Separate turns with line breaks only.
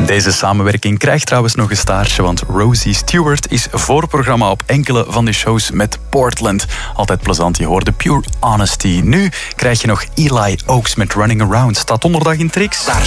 Deze samenwerking krijgt trouwens nog een staartje, want Rosie Stewart is voorprogramma op enkele van de shows met Portland. Altijd plezant, je hoorde Pure Honesty. Nu krijg je nog Eli Oaks met Running Around. Staat donderdag in Trix.